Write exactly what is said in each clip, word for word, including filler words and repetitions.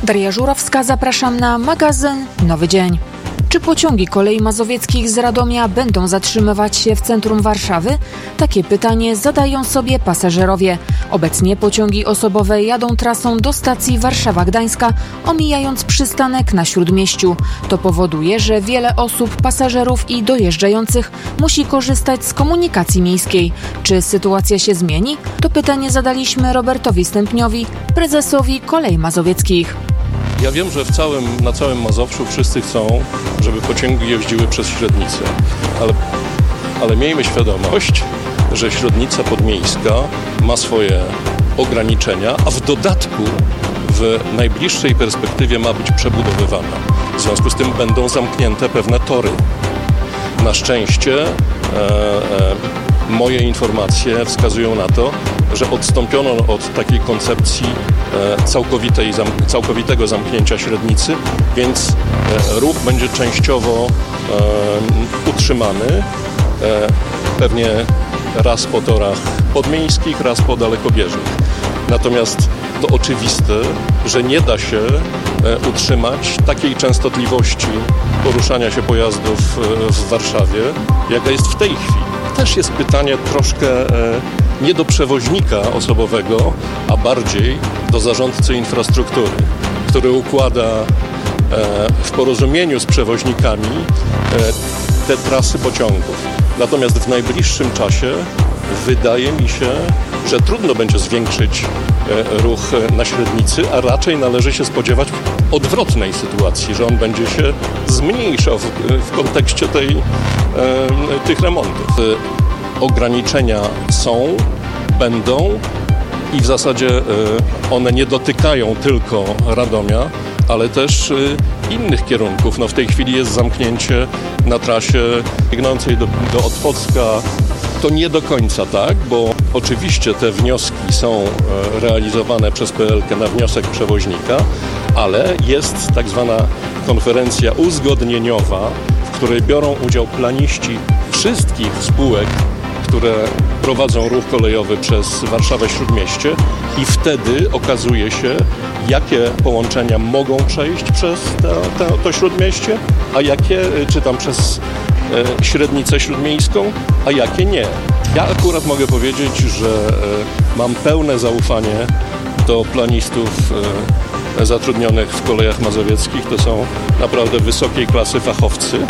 Daria Żurowska, zapraszam na magazyn Nowy Dzień. Czy pociągi kolei mazowieckich z Radomia będą zatrzymywać się w centrum Warszawy? Takie pytanie zadają sobie pasażerowie. Obecnie pociągi osobowe jadą trasą do stacji Warszawa-Gdańska, omijając przystanek na Śródmieściu. To powoduje, że wiele osób, pasażerów i dojeżdżających musi korzystać z komunikacji miejskiej. Czy sytuacja się zmieni? To pytanie zadaliśmy Robertowi Stępniowi, prezesowi Kolei Mazowieckich. Ja wiem, że w całym, na całym Mazowszu wszyscy chcą, żeby pociągi jeździły przez Średnicę, ale, ale miejmy świadomość, że Średnica Podmiejska ma swoje ograniczenia, a w dodatku w najbliższej perspektywie ma być przebudowywana. W związku z tym będą zamknięte pewne tory. Na szczęście e, e, moje informacje wskazują na to, że odstąpiono od takiej koncepcji e, całkowitej, zam, całkowitego zamknięcia Średnicy, więc e, ruch będzie częściowo e, utrzymany, e, pewnie raz po torach podmiejskich, raz po dalekobieżnych. Natomiast to oczywiste, że nie da się e, utrzymać takiej częstotliwości poruszania się pojazdów e, w Warszawie, jaka jest w tej chwili. Też jest pytanie troszkę e, nie do przewoźnika osobowego, a bardziej do zarządcy infrastruktury, który układa e, w porozumieniu z przewoźnikami e, te trasy pociągów. Natomiast w najbliższym czasie wydaje mi się, że trudno będzie zwiększyć e, ruch na Średnicy, a raczej należy się spodziewać odwrotnej sytuacji, że on będzie się zmniejszał w, w kontekście tej, e, tych remontów. Ograniczenia są, będą i w zasadzie one nie dotykają tylko Radomia, ale też innych kierunków. No w tej chwili jest zamknięcie na trasie biegnącej do, do Otwocka. To nie do końca tak, bo oczywiście te wnioski są realizowane przez P L K na wniosek przewoźnika, ale jest tak zwana konferencja uzgodnieniowa, w której biorą udział planiści wszystkich spółek, które prowadzą ruch kolejowy przez Warszawę-Śródmieście i wtedy okazuje się, jakie połączenia mogą przejść przez to, to, to Śródmieście, a jakie, czy tam przez e, Średnicę Śródmiejską, a jakie nie. Ja akurat mogę powiedzieć, że e, mam pełne zaufanie do planistów e, zatrudnionych w Kolejach Mazowieckich. To są naprawdę wysokiej klasy fachowcy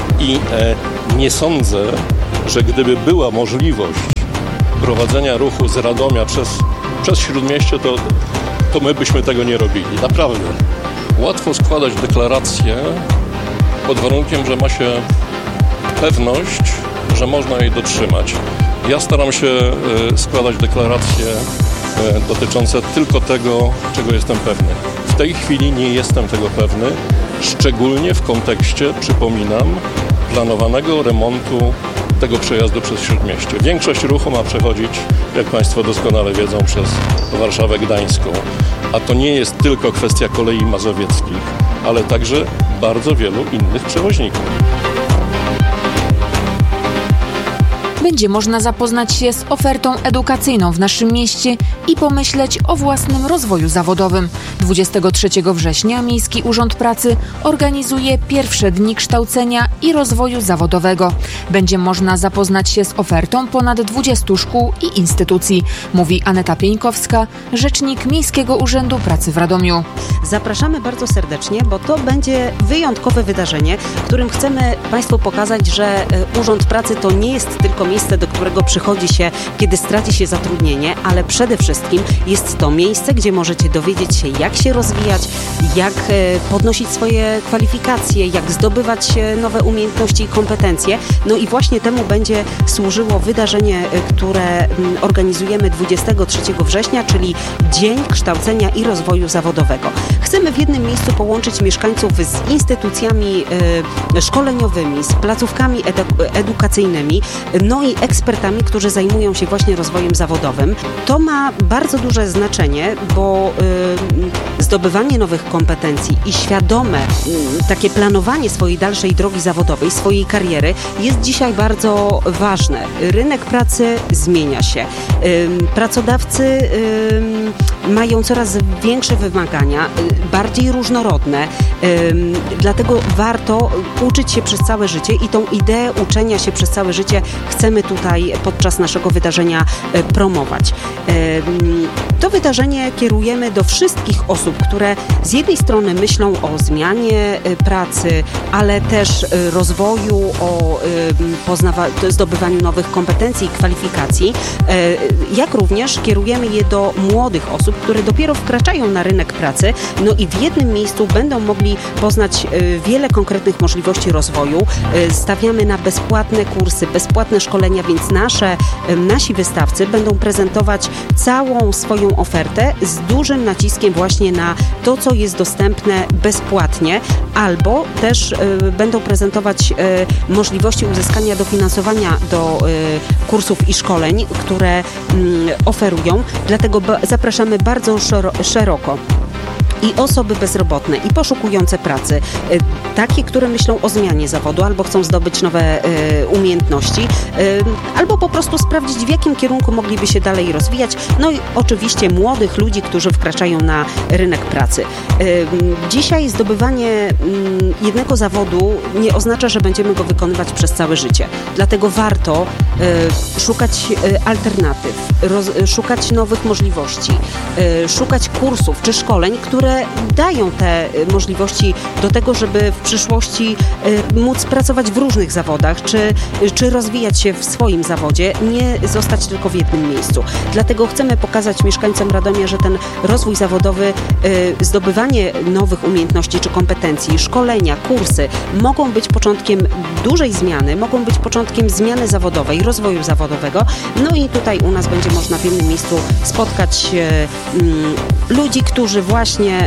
i e, nie sądzę, że gdyby była możliwość prowadzenia ruchu z Radomia przez, przez Śródmieście, to, to my byśmy tego nie robili. Naprawdę. Łatwo składać deklaracje pod warunkiem, że ma się pewność, że można jej dotrzymać. Ja staram się y, składać deklaracje y, dotyczące tylko tego, czego jestem pewny. W tej chwili nie jestem tego pewny, szczególnie w kontekście, przypominam, planowanego remontu tego przejazdu przez Śródmieście. Większość ruchu ma przechodzić, jak Państwo doskonale wiedzą, przez Warszawę Gdańską. A to nie jest tylko kwestia Kolei Mazowieckich, ale także bardzo wielu innych przewoźników. Będzie można zapoznać się z ofertą edukacyjną w naszym mieście i pomyśleć o własnym rozwoju zawodowym. dwudziestego trzeciego września Miejski Urząd Pracy organizuje pierwsze dni kształcenia i rozwoju zawodowego. Będzie można zapoznać się z ofertą ponad dwudziestu szkół i instytucji, mówi Aneta Pieńkowska, rzecznik Miejskiego Urzędu Pracy w Radomiu. Zapraszamy bardzo serdecznie, bo to będzie wyjątkowe wydarzenie, którym chcemy Państwu pokazać, że Urząd Pracy to nie jest tylko miejsce, do którego przychodzi się, kiedy straci się zatrudnienie, ale przede wszystkim jest to miejsce, gdzie możecie dowiedzieć się, jak się rozwijać, jak podnosić swoje kwalifikacje, jak zdobywać nowe umiejętności i kompetencje. No i właśnie temu będzie służyło wydarzenie, które organizujemy dwudziestego trzeciego września, czyli Dzień Kształcenia i Rozwoju Zawodowego. Chcemy w jednym miejscu połączyć mieszkańców z instytucjami y, szkoleniowymi, z placówkami edu- edukacyjnymi, no i ekspertami, którzy zajmują się właśnie rozwojem zawodowym. To ma bardzo duże znaczenie, bo y, zdobywanie nowych kompetencji i świadome y, takie planowanie swojej dalszej drogi zawodowej, swojej kariery jest dzisiaj bardzo ważne. Rynek pracy zmienia się. Y, pracodawcy y, mają coraz większe wymagania. bardziej różnorodne. Dlatego warto uczyć się przez całe życie i tą ideę uczenia się przez całe życie chcemy tutaj podczas naszego wydarzenia promować. To wydarzenie kierujemy do wszystkich osób, które z jednej strony myślą o zmianie pracy, ale też rozwoju, o poznawa- zdobywaniu nowych kompetencji i kwalifikacji, jak również kierujemy je do młodych osób, które dopiero wkraczają na rynek pracy, no i w jednym miejscu będą mogli poznać wiele konkretnych możliwości rozwoju. Stawiamy na bezpłatne kursy, bezpłatne szkolenia, więc nasze, nasi wystawcy będą prezentować całą swoją ofertę z dużym naciskiem właśnie na to, co jest dostępne bezpłatnie, albo też będą prezentować możliwości uzyskania dofinansowania do kursów i szkoleń, które oferują. Dlatego zapraszamy bardzo szeroko i osoby bezrobotne, i poszukujące pracy, takie, które myślą o zmianie zawodu, albo chcą zdobyć nowe y, umiejętności, y, albo po prostu sprawdzić, w jakim kierunku mogliby się dalej rozwijać. No i oczywiście młodych ludzi, którzy wkraczają na rynek pracy. Y, dzisiaj zdobywanie y, jednego zawodu nie oznacza, że będziemy go wykonywać przez całe życie. Dlatego warto y, szukać y, alternatyw, roz, y, szukać nowych możliwości, y, szukać kursów czy szkoleń, które dają te możliwości do tego, żeby w przyszłości móc pracować w różnych zawodach, czy, czy rozwijać się w swoim zawodzie, nie zostać tylko w jednym miejscu. Dlatego chcemy pokazać mieszkańcom Radomia, że ten rozwój zawodowy, zdobywanie nowych umiejętności czy kompetencji, szkolenia, kursy mogą być początkiem dużej zmiany, mogą być początkiem zmiany zawodowej, rozwoju zawodowego. No i tutaj u nas będzie można w jednym miejscu spotkać um, ludzi, którzy właśnie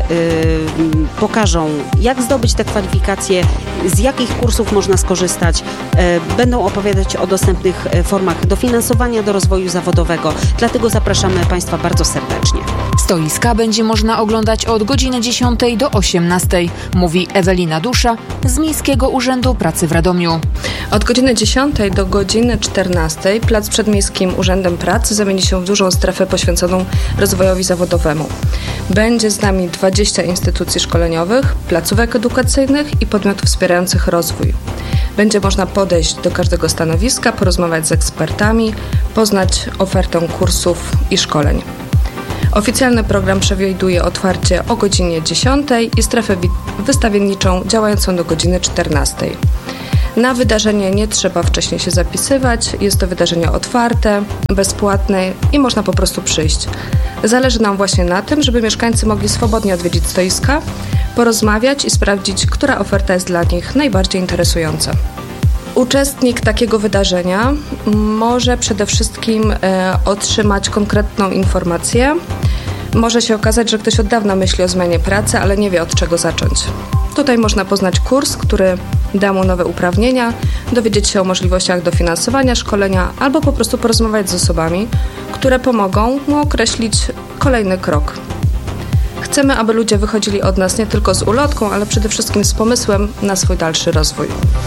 pokażą, jak zdobyć te kwalifikacje, z jakich kursów można skorzystać. Będą opowiadać o dostępnych formach dofinansowania do rozwoju zawodowego. Dlatego zapraszamy Państwa bardzo serdecznie. Stoiska będzie można oglądać od godziny dziesiątej do osiemnastej, mówi Ewelina Dusza z Miejskiego Urzędu Pracy w Radomiu. Od godziny dziesiątej do godziny czternastej plac przed Miejskim Urzędem Pracy zamieni się w dużą strefę poświęconą rozwojowi zawodowemu. Będzie z nami dwadzieścia instytucji szkoleniowych, placówek edukacyjnych i podmiotów wspierających rozwój. Będzie można podejść do każdego stanowiska, porozmawiać z ekspertami, poznać ofertę kursów i szkoleń. Oficjalny program przewiduje otwarcie o godzinie dziesiątej i strefę wystawienniczą działającą do godziny czternastej. Na wydarzenie nie trzeba wcześniej się zapisywać, jest to wydarzenie otwarte, bezpłatne i można po prostu przyjść. Zależy nam właśnie na tym, żeby mieszkańcy mogli swobodnie odwiedzić stoiska, porozmawiać i sprawdzić, która oferta jest dla nich najbardziej interesująca. Uczestnik takiego wydarzenia może przede wszystkim e, otrzymać konkretną informację. Może się okazać, że ktoś od dawna myśli o zmianie pracy, ale nie wie, od czego zacząć. Tutaj można poznać kurs, który da mu nowe uprawnienia, dowiedzieć się o możliwościach dofinansowania szkolenia albo po prostu porozmawiać z osobami, które pomogą mu określić kolejny krok. Chcemy, aby ludzie wychodzili od nas nie tylko z ulotką, ale przede wszystkim z pomysłem na swój dalszy rozwój.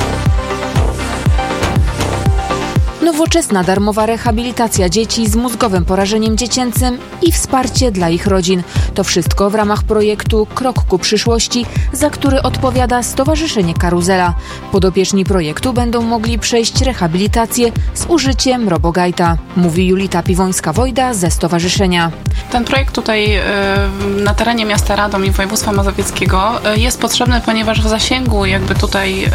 Nowoczesna darmowa rehabilitacja dzieci z mózgowym porażeniem dziecięcym i wsparcie dla ich rodzin. To wszystko w ramach projektu Krok ku przyszłości, za który odpowiada Stowarzyszenie Karuzela. Podopieczni projektu będą mogli przejść rehabilitację z użyciem RoboGuide'a, mówi Julita Piwońska-Wojda ze stowarzyszenia. Ten projekt tutaj na terenie miasta Radom i województwa mazowieckiego jest potrzebny, ponieważ w zasięgu jakby tutaj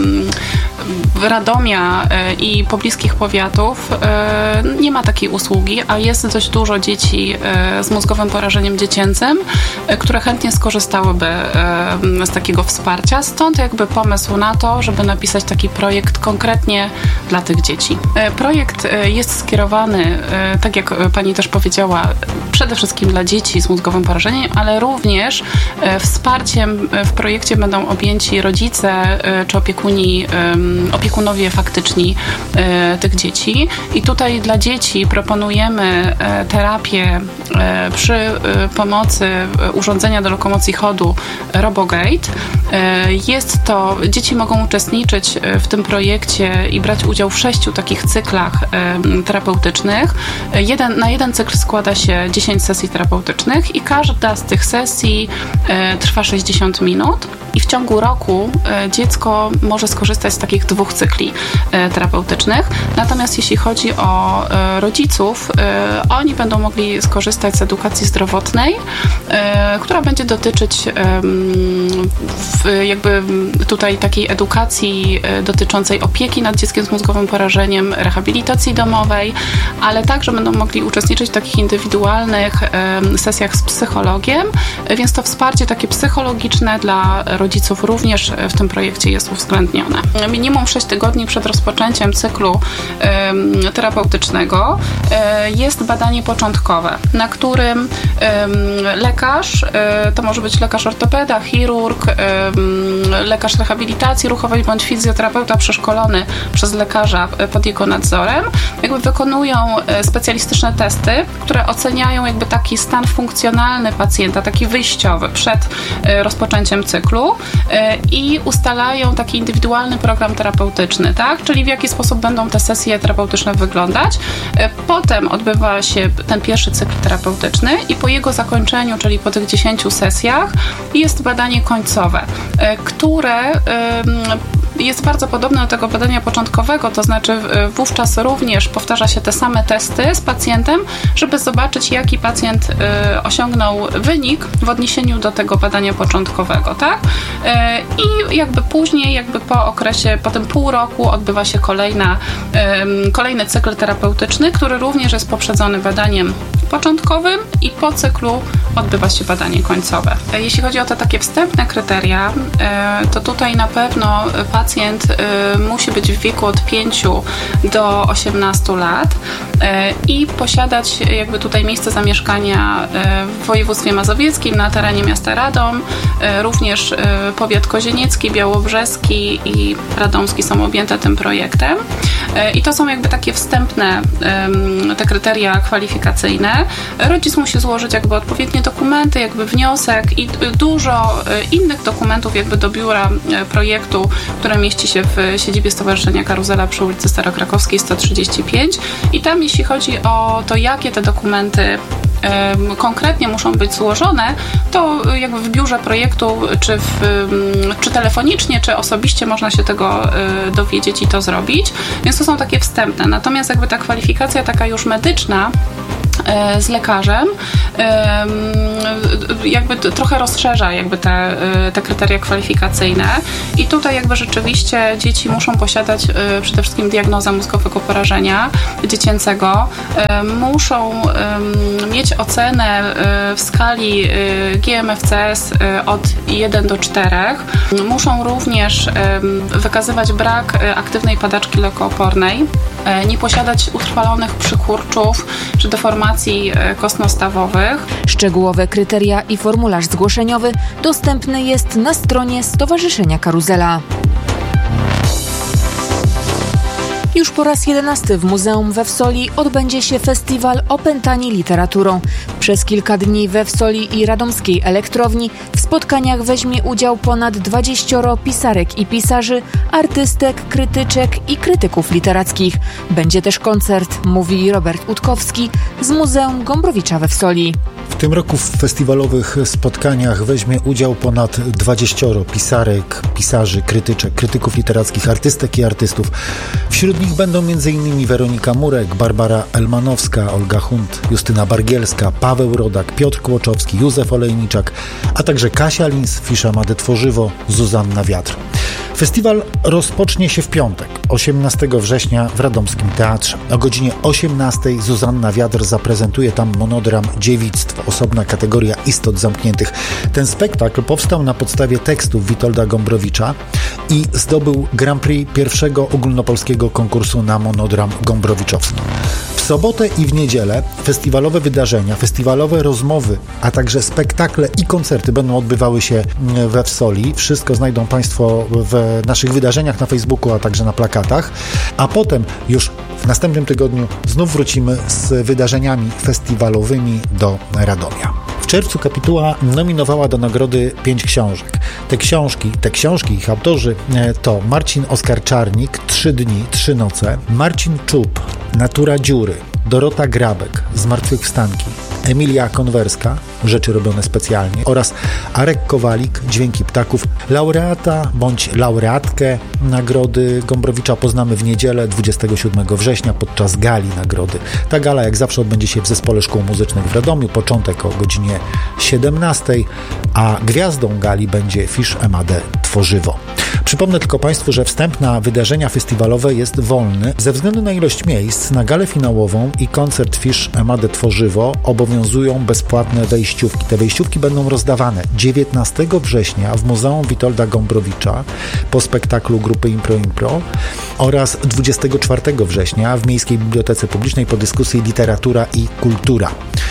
Radomia i pobliskich powiatów nie ma takiej usługi, a jest dość dużo dzieci z mózgowym porażeniem dziecięcym, które chętnie skorzystałyby z takiego wsparcia. Stąd jakby pomysł na to, żeby napisać taki projekt konkretnie dla tych dzieci. Projekt jest skierowany, tak jak pani też powiedziała, przede wszystkim dla dzieci z mózgowym porażeniem, ale również wsparciem w projekcie będą objęci rodzice czy opiekuni, opiekunowie faktyczni tych dzieci. I tutaj dla dzieci proponujemy terapię przy pomocy urządzenia do lokomocji chodu RoboGuide. Jest to, dzieci mogą uczestniczyć w tym projekcie i brać udział w sześciu takich cyklach terapeutycznych. Jeden, na jeden cykl składa się dziesięć sesji terapeutycznych i każda z tych sesji trwa sześćdziesiąt minut. I w ciągu roku dziecko może skorzystać z takich dwóch cykli terapeutycznych. Natomiast jeśli chodzi o rodziców, oni będą mogli skorzystać z edukacji zdrowotnej, która będzie dotyczyć jakby tutaj takiej edukacji dotyczącej opieki nad dzieckiem z mózgowym porażeniem, rehabilitacji domowej, ale także będą mogli uczestniczyć w takich indywidualnych sesjach z psychologiem, więc to wsparcie takie psychologiczne dla rodziców również w tym projekcie jest uwzględnione. Minimum sześć tygodni przed rozpoczęciem cyklu terapeutycznego jest badanie początkowe, na którym lekarz, to może być lekarz ortopeda, chirurg, lekarz rehabilitacji ruchowej bądź fizjoterapeuta przeszkolony przez lekarza pod jego nadzorem, jakby wykonują specjalistyczne testy, które oceniają jakby taki stan funkcjonalny pacjenta, taki wyjściowy przed rozpoczęciem cyklu i ustalają taki indywidualny program terapeutyczny, tak? Czyli w jaki sposób będą te sesje terapeutyczne wyglądać. Potem odbywa się ten pierwszy cykl terapeutyczny i po jego zakończeniu, czyli po tych dziesięciu sesjach, jest badanie końcowe, które jest bardzo podobne do tego badania początkowego, to znaczy wówczas również powtarza się te same testy z pacjentem, żeby zobaczyć, jaki pacjent osiągnął wynik w odniesieniu do tego badania początkowego, tak? I jakby później, jakby po okresie, po tym pół roku odbywa się kolejna, kolejny cykl terapeutyczny, który również jest poprzedzony badaniem początkowym i po cyklu odbywa się badanie końcowe. Jeśli chodzi o te takie wstępne kryteria, to tutaj na pewno pacjent musi być w wieku od pięciu do osiemnastu lat i posiadać jakby tutaj miejsce zamieszkania w województwie mazowieckim na terenie miasta Radom. Również powiat kozieniecki, białobrzeski i radomski są objęte tym projektem. I to są jakby takie wstępne te kryteria kwalifikacyjne. Rodzic musi złożyć jakby odpowiednie dokumenty, jakby wniosek i dużo innych dokumentów jakby do biura projektu, które mieści się w siedzibie Stowarzyszenia Karuzela przy ulicy Starokrakowskiej sto trzydzieści pięć. I tam jeśli chodzi o to, jakie te dokumenty konkretnie muszą być złożone, to jakby w biurze projektu, czy, w, czy telefonicznie, czy osobiście można się tego dowiedzieć i to zrobić. Więc to są takie wstępne. Natomiast jakby ta kwalifikacja taka już medyczna z lekarzem jakby trochę rozszerza jakby te, te kryteria kwalifikacyjne i tutaj jakby rzeczywiście dzieci muszą posiadać przede wszystkim diagnozę mózgowego porażenia dziecięcego, muszą mieć ocenę w skali G M F C S od jeden do czterech, muszą również wykazywać brak aktywnej padaczki lekoopornej, nie posiadać utrwalonych przykurczów czy deformacji kostno-stawowych. Szczegółowe kryteria i formularz zgłoszeniowy dostępny jest na stronie Stowarzyszenia Karuzela. Już po raz jedenasty w Muzeum we Wsoli odbędzie się festiwal Opętani literaturą. Przez kilka dni we Wsoli i Radomskiej Elektrowni w spotkaniach weźmie udział ponad dwudziestu pisarek i pisarzy, artystek, krytyczek i krytyków literackich. Będzie też koncert, mówi Robert Utkowski z Muzeum Gombrowicza we Wsoli. W tym roku w festiwalowych spotkaniach weźmie udział ponad dwudziestu pisarek, pisarzy, krytyczek, krytyków literackich, artystek i artystów. Wśród nich będą między innymi Weronika Murek, Barbara Elmanowska, Olga Hunt, Justyna Bargielska, Paweł Rodak, Piotr Kłoczowski, Józef Olejniczak, a także Kasia Lins, Fisza Made Tworzywo, Zuzanna Wiatr. Festiwal rozpocznie się w piątek, osiemnastego września w Radomskim Teatrze. O godzinie osiemnastej Zuzanna Wiatr zaprezentuje tam monodram Dziewictwo, osobna kategoria istot zamkniętych. Ten spektakl powstał na podstawie tekstów Witolda Gombrowicza i zdobył Grand Prix pierwszego ogólnopolskiego konkursu na monodram gombrowiczowski. W sobotę i w niedzielę festiwalowe wydarzenia, festiwalowe rozmowy, a także spektakle i koncerty będą odbywały się we Wsoli. Wszystko znajdą Państwo w naszych wydarzeniach na Facebooku, a także na plakatach. A potem już w następnym tygodniu znów wrócimy z wydarzeniami festiwalowymi do Radomia. W czerwcu kapituła nominowała do nagrody pięć książek. Te książki, te książki, ich autorzy to Marcin Oskar Czarnik, Trzy dni, trzy noce, Marcin Czub, Natura dziury, Dorota Grabek, Zmartwychwstanki, Emilia Konwerska, Rzeczy robione specjalnie oraz Arek Kowalik, Dźwięki ptaków. Laureata bądź laureatkę Nagrody Gombrowicza poznamy w niedzielę dwudziestego siódmego września podczas gali nagrody. Ta gala jak zawsze odbędzie się w Zespole Szkół Muzycznych w Radomiu, początek o godzinie siedemnastej, a gwiazdą gali będzie Fisz Emadę Tworzywo. Przypomnę tylko Państwu, że wstęp na wydarzenia festiwalowe jest wolny. Ze względu na ilość miejsc na galę finałową i koncert Fisz Emadę Tworzywo obowiązują bezpłatne wejściówki. Te wejściówki będą rozdawane dziewiętnastego września w Muzeum Witolda Gombrowicza po spektaklu grupy Impro Impro oraz dwudziestego czwartego września w Miejskiej Bibliotece Publicznej po dyskusji Literatura i Kultura.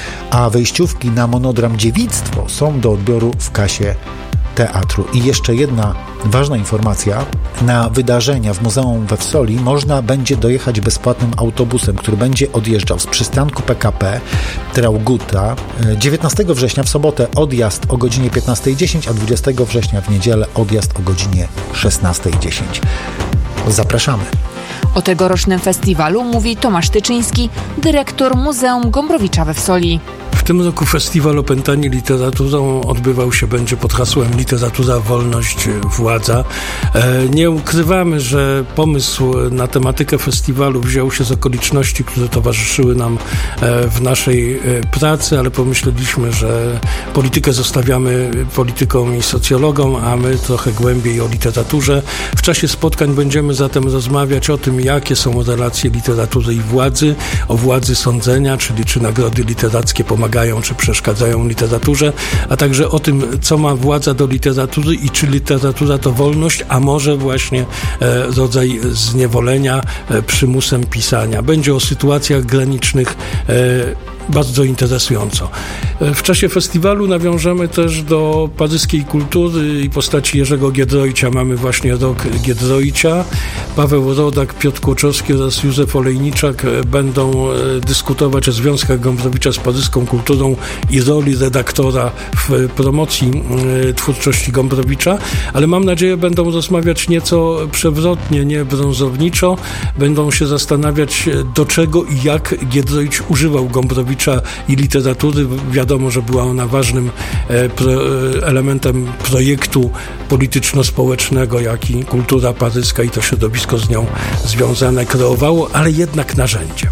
A wejściówki na monodram Dziewictwo są do odbioru w kasie teatru. I jeszcze jedna ważna informacja. Na wydarzenia w Muzeum we Wsoli można będzie dojechać bezpłatnym autobusem, który będzie odjeżdżał z przystanku P K P Trauguta. dziewiętnastego września w sobotę odjazd o godzinie piętnastej dziesięć, a dwudziestego września w niedzielę odjazd o godzinie szesnastej dziesięć. Zapraszamy. O tegorocznym festiwalu mówi Tomasz Tyczyński, dyrektor Muzeum Gombrowicza we Wsoli. W tym roku festiwal opętany literaturą odbywał się będzie pod hasłem Literatura, wolność, władza. Nie ukrywamy, że pomysł na tematykę festiwalu wziął się z okoliczności, które towarzyszyły nam w naszej pracy, ale pomyśleliśmy, że politykę zostawiamy politykom i socjologom, a my trochę głębiej o literaturze. W czasie spotkań będziemy zatem rozmawiać o tym, jakie są relacje literatury i władzy, o władzy sądzenia, czyli czy nagrody literackie pomagają czy przeszkadzają literaturze, a także o tym, co ma władza do literatury i czy literatura to wolność, a może właśnie e, rodzaj zniewolenia e, przymusem pisania. Będzie o sytuacjach granicznych e, bardzo interesująco. W czasie festiwalu nawiążemy też do paryskiej kultury i postaci Jerzego Giedroycia. Mamy właśnie rok Giedroycia. Paweł Rodak, Piotr Kłoczowski oraz Józef Olejniczak będą dyskutować o związkach Gombrowicza z paryską kulturą i roli redaktora w promocji twórczości Gombrowicza, ale mam nadzieję, będą rozmawiać nieco przewrotnie, nie brązowniczo. Będą się zastanawiać, do czego i jak Giedroyć używał Gombrowicza i literatury. Wiadomo, że była ona ważnym e, pro, elementem projektu polityczno-społecznego, jaki kultura paryska i to środowisko z nią związane kreowało, ale jednak narzędziem.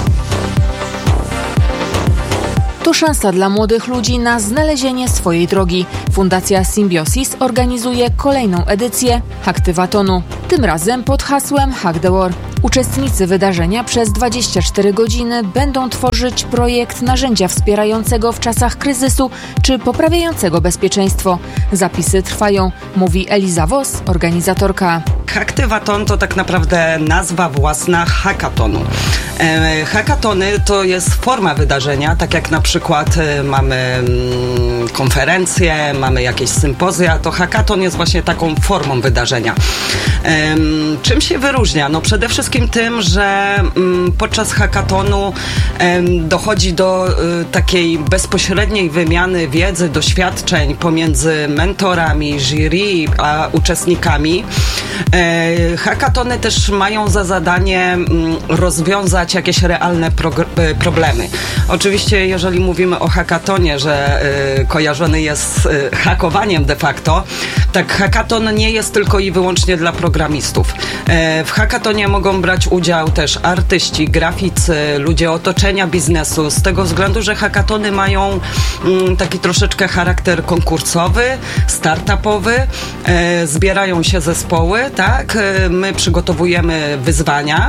To szansa dla młodych ludzi na znalezienie swojej drogi. Fundacja Symbiosis organizuje kolejną edycję Haktywatonu. Tym razem pod hasłem Hack the War. Uczestnicy wydarzenia przez dwadzieścia cztery godziny będą tworzyć projekt narzędzia wspierającego w czasach kryzysu czy poprawiającego bezpieczeństwo. Zapisy trwają, mówi Eliza Wos, organizatorka. Hacktywaton to tak naprawdę nazwa własna hackatonu. E, hackatony to jest forma wydarzenia, tak jak na przykład e, mamy mm, konferencje, mamy jakieś sympozja, to hackaton jest właśnie taką formą wydarzenia. E, czym się wyróżnia? No przede wszystkim tym, że mm, podczas hackatonu e, dochodzi do e, takiej bezpośredniej wymiany wiedzy, doświadczeń pomiędzy mentorami, jury a uczestnikami. E, hackatony też mają za zadanie m, rozwiązać jakieś realne progr- problemy. Oczywiście, jeżeli mówimy o hackatonie, że e, kojarzony jest e, hakowaniem de facto, tak hackaton nie jest tylko i wyłącznie dla programistów. E, w hackatonie mogą brać udział też artyści, graficy, ludzie otoczenia biznesu, z tego względu, że hackatony mają m, taki troszeczkę charakter konkursowy, startupowy, e, zbierają się zespoły, tak? My przygotowujemy wyzwania,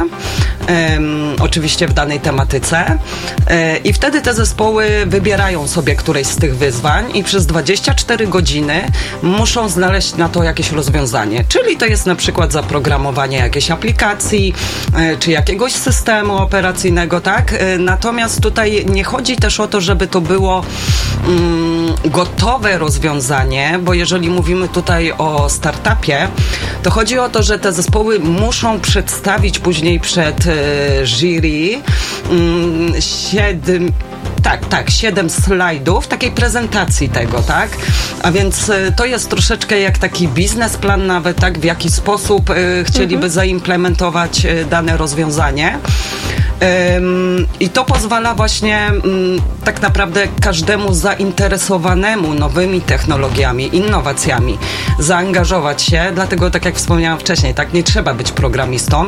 um, oczywiście w danej tematyce e, i wtedy te zespoły wybierają sobie któreś z tych wyzwań i przez dwadzieścia cztery godziny muszą znaleźć na to jakieś rozwiązanie. Czyli to jest na przykład zaprogramowanie jakiejś aplikacji e, czy jakiegoś systemu operacyjnego, tak? E, natomiast tutaj nie chodzi też o to, żeby to było um, gotowe rozwiązanie, bo jeżeli mówimy tutaj o startupie, to chodzi o to, że te zespoły muszą przedstawić później przed e, jury mm, siedem Tak, tak, siedem slajdów takiej prezentacji tego, tak? A więc y, to jest troszeczkę jak taki biznesplan nawet, tak? W jaki sposób y, chcieliby mhm. zaimplementować y, dane rozwiązanie. Ym, I to pozwala właśnie ym, tak naprawdę każdemu zainteresowanemu nowymi technologiami, innowacjami zaangażować się, dlatego tak jak wspomniałam wcześniej, tak, nie trzeba być programistą,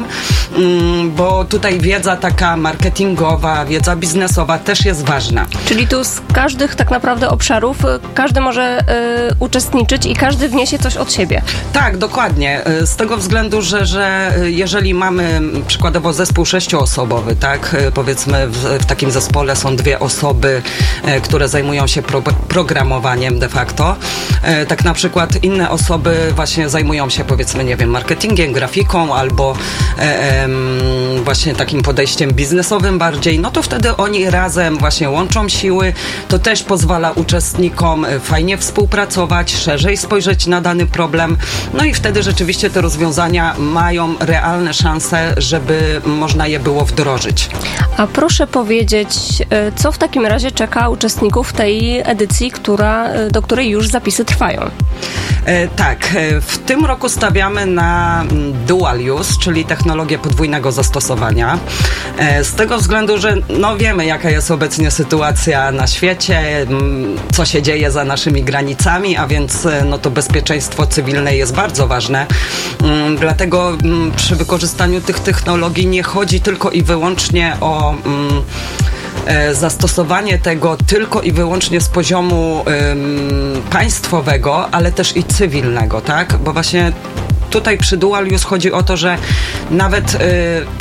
ym, bo tutaj wiedza taka marketingowa, wiedza biznesowa też jest ważna. Czyli tu z każdych tak naprawdę obszarów każdy może y, uczestniczyć i każdy wniesie coś od siebie. Tak, dokładnie. Z tego względu, że, że jeżeli mamy przykładowo zespół sześcioosobowy, tak, powiedzmy w, w takim zespole są dwie osoby, e, które zajmują się pro, programowaniem de facto, e, tak na przykład inne osoby właśnie zajmują się powiedzmy, nie wiem, marketingiem, grafiką albo e, e, właśnie takim podejściem biznesowym bardziej, no to wtedy oni razem właśnie łączą siły, to też pozwala uczestnikom fajnie współpracować, szerzej spojrzeć na dany problem, no i wtedy rzeczywiście te rozwiązania mają realne szanse, żeby można je było wdrożyć. A proszę powiedzieć, co w takim razie czeka uczestników tej edycji, która, do której już zapisy trwają? E, tak, w tym roku stawiamy na dual use, czyli technologię podwójnego zastosowania. E, z tego względu, że no wiemy, jaka jest obecnie sytuacja na świecie, co się dzieje za naszymi granicami, a więc no to bezpieczeństwo cywilne jest bardzo ważne. Mm, dlatego mm, przy wykorzystaniu tych technologii nie chodzi tylko i wyłącznie o mm, e, zastosowanie tego tylko i wyłącznie z poziomu ym, państwowego, ale też i cywilnego, tak? Bo właśnie tutaj przy dual use chodzi o to, że nawet y,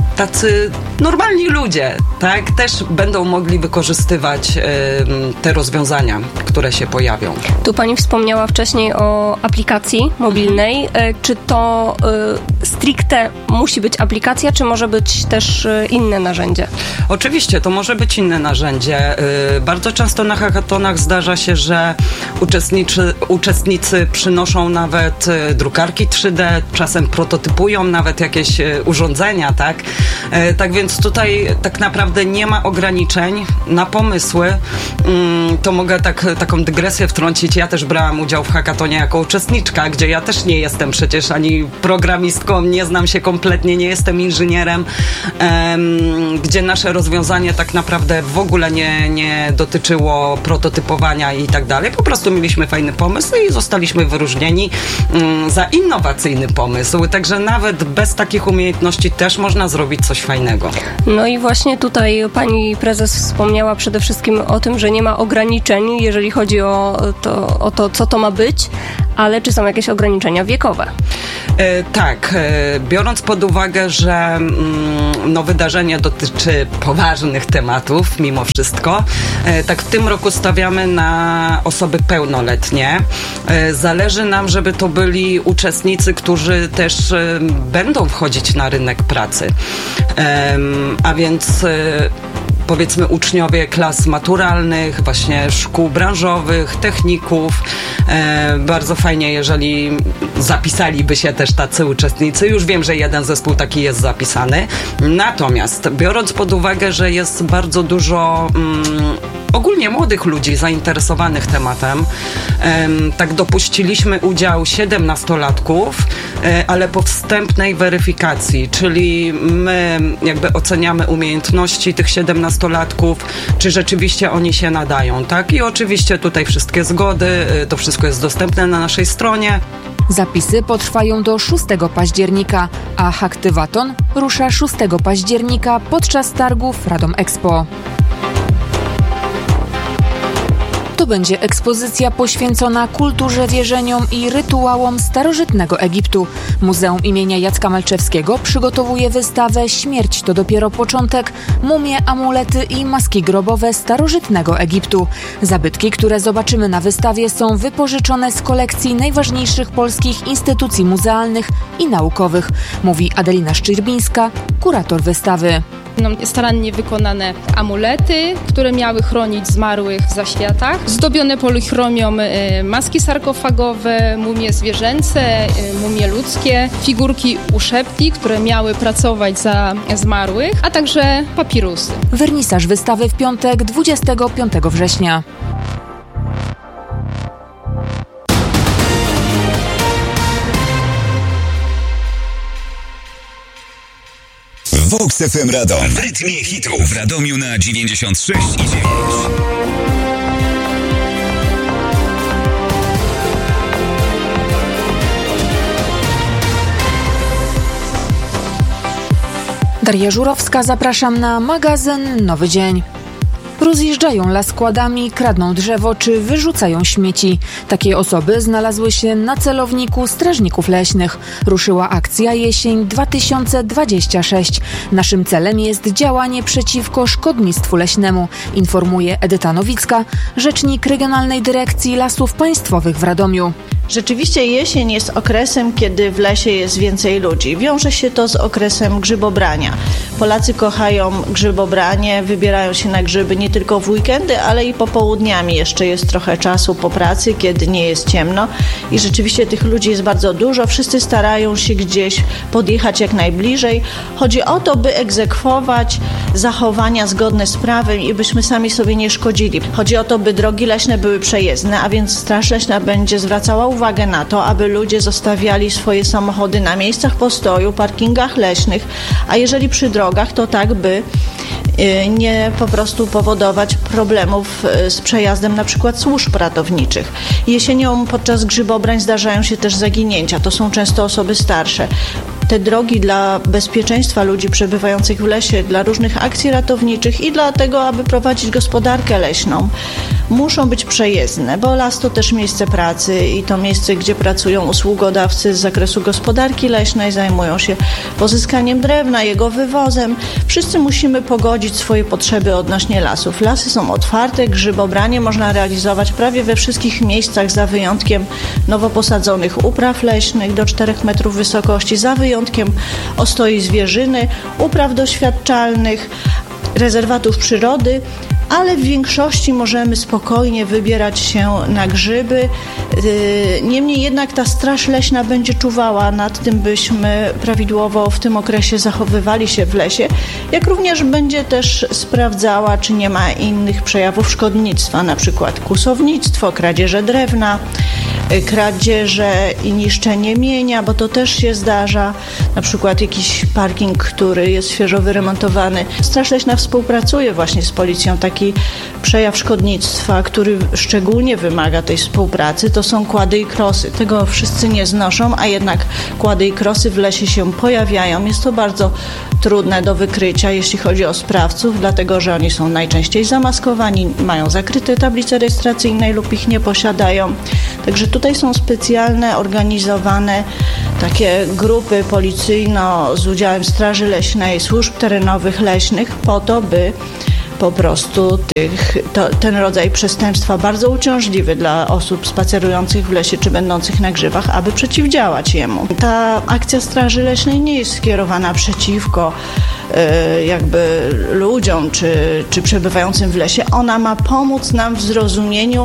tacy normalni ludzie, tak, też będą mogli wykorzystywać y, te rozwiązania, które się pojawią. Tu pani wspomniała wcześniej o aplikacji mobilnej. Mhm. Czy to y, stricte musi być aplikacja, czy może być też y, inne narzędzie? Oczywiście, to może być inne narzędzie. Y, bardzo często na hackathonach zdarza się, że uczestniczy, uczestnicy przynoszą nawet y, drukarki trzy D, czasem prototypują nawet jakieś y, urządzenia, tak? Y, tak więc tutaj tak naprawdę nie ma ograniczeń na pomysły. Mm, to mogę tak, taką dygresję wtrącić. Ja też brałam udział w hackathonie jako uczestniczka, gdzie ja też nie jestem przecież ani programistką, nie znam się kompletnie, nie jestem inżynierem, em, gdzie nasze rozwiązanie tak naprawdę w ogóle nie, nie dotyczyło prototypowania i tak dalej. Po prostu mieliśmy fajny pomysł i zostaliśmy wyróżnieni mm, za innowacyjny pomysł. Także nawet bez takich umiejętności też można zrobić coś fajnego. No i właśnie tutaj pani prezes wspomniała przede wszystkim o tym, że nie ma ograniczeń, jeżeli chodzi o to, o to co to ma być, ale czy są jakieś ograniczenia wiekowe? E, tak, e, biorąc pod uwagę, że mm, no, wydarzenie dotyczy poważnych tematów mimo wszystko, e, tak w tym roku stawiamy na osoby pełnoletnie. E, zależy nam, żeby to byli uczestnicy, którzy też e, będą wchodzić na rynek pracy. E, a więc e, powiedzmy uczniowie klas maturalnych, właśnie szkół branżowych, techników. E, bardzo fajnie, jeżeli zapisaliby się też tacy uczestnicy. Już wiem, że jeden zespół taki jest zapisany. Natomiast biorąc pod uwagę, że jest bardzo dużo mm, ogólnie młodych ludzi zainteresowanych tematem, e, tak dopuściliśmy udział siedemnastolatków, e, ale po wstępnej weryfikacji, czyli my jakby oceniamy umiejętności tych siedemnastolatków, czy rzeczywiście oni się nadają, tak? I oczywiście tutaj wszystkie zgody, to wszystko jest dostępne na naszej stronie. Zapisy potrwają do szóstego października, a Hacktywaton rusza szóstego października podczas targów Radom Expo. To będzie ekspozycja poświęcona kulturze, wierzeniom i rytuałom starożytnego Egiptu. Muzeum imienia Jacka Malczewskiego przygotowuje wystawę Śmierć to dopiero początek, mumie, amulety i maski grobowe starożytnego Egiptu. Zabytki, które zobaczymy na wystawie, są wypożyczone z kolekcji najważniejszych polskich instytucji muzealnych i naukowych, mówi Adelina Szczyrbińska, kurator wystawy. no, starannie wykonane amulety, które miały chronić zmarłych w zaświatach, zdobione polichromią maski sarkofagowe, mumie zwierzęce, mumie ludzkie, figurki uszepki, które miały pracować za zmarłych, a także papirusy. Wernisaż wystawy w piątek, dwudziestego piątego września. Vox F M Radom. W rytmie hitów w Radomiu na dziewięćdziesiąt sześć i dziewięć. Daria Żurowska, zapraszam na magazyn Nowy Dzień. Rozjeżdżają las składami, kradną drzewo czy wyrzucają śmieci. Takie osoby znalazły się na celowniku strażników leśnych. Ruszyła akcja Jesień dwa tysiące dwudziesty szósty. Naszym celem jest działanie przeciwko szkodnictwu leśnemu, informuje Edyta Nowicka, rzecznik Regionalnej Dyrekcji Lasów Państwowych w Radomiu. Rzeczywiście jesień jest okresem, kiedy w lesie jest więcej ludzi. Wiąże się to z okresem grzybobrania. Polacy kochają grzybobranie, wybierają się na grzyby nie tylko w weekendy, ale i popołudniami. Jeszcze jest trochę czasu po pracy, kiedy nie jest ciemno i rzeczywiście tych ludzi jest bardzo dużo. Wszyscy starają się gdzieś podjechać jak najbliżej. Chodzi o to, by egzekwować zachowania zgodne z prawem i byśmy sami sobie nie szkodzili. Chodzi o to, by drogi leśne były przejezdne, a więc Straż Leśna będzie zwracała uwagę na to, aby ludzie zostawiali swoje samochody na miejscach postoju, parkingach leśnych, a jeżeli przy drogach, to tak, by nie po prostu powodować problemów z przejazdem na przykład służb ratowniczych. Jesienią podczas grzybobrań zdarzają się też zaginięcia. To są często osoby starsze. Te drogi dla bezpieczeństwa ludzi przebywających w lesie, dla różnych akcji ratowniczych i dla tego, aby prowadzić gospodarkę leśną, muszą być przejezdne, bo las to też miejsce pracy i to miejsce, gdzie pracują usługodawcy z zakresu gospodarki leśnej, zajmują się pozyskaniem drewna, jego wywozem. Wszyscy musimy pogodzić swoje potrzeby odnośnie lasów. Lasy są otwarte, grzybobranie można realizować prawie we wszystkich miejscach, za wyjątkiem nowo posadzonych upraw leśnych do czterech metrów wysokości, za wyjątkiem ostoi zwierzyny, upraw doświadczalnych, rezerwatów przyrody, ale w większości możemy spokojnie wybierać się na grzyby. Niemniej jednak ta Straż Leśna będzie czuwała nad tym, byśmy prawidłowo w tym okresie zachowywali się w lesie, jak również będzie też sprawdzała, czy nie ma innych przejawów szkodnictwa, na przykład kłusownictwo, kradzieże drewna, kradzieże i niszczenie mienia, bo to też się zdarza, na przykład jakiś parking, który jest świeżo wyremontowany. Straż Leśna współpracuje właśnie z policją. Taki przejaw szkodnictwa, który szczególnie wymaga tej współpracy, to są kłady i krosy. Tego wszyscy nie znoszą, a jednak kłady i krosy w lesie się pojawiają. Jest to bardzo trudne do wykrycia, jeśli chodzi o sprawców, dlatego że oni są najczęściej zamaskowani, mają zakryte tablice rejestracyjne lub ich nie posiadają. Także tutaj są specjalne, organizowane takie grupy policyjno z udziałem Straży Leśnej, służb terenowych leśnych po to, by po prostu tych, to, ten rodzaj przestępstwa bardzo uciążliwy dla osób spacerujących w lesie czy będących na grzybach, aby przeciwdziałać jemu. Ta akcja Straży Leśnej nie jest skierowana przeciwko y, jakby ludziom czy, czy przebywającym w lesie. Ona ma pomóc nam w zrozumieniu,